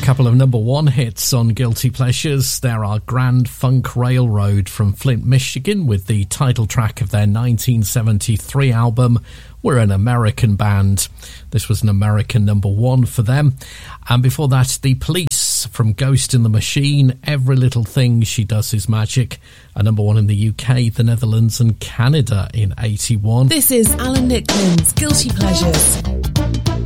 Couple of number one hits on Guilty Pleasures. There are Grand Funk Railroad from Flint, Michigan, with the title track of their 1973 album, We're an American Band. This was an American number one for them. And before that, The Police from Ghost in the Machine, Every Little Thing She Does Is Magic, a number one in the UK, the Netherlands and Canada in 81. This is Alan Nicklin's Guilty Pleasures.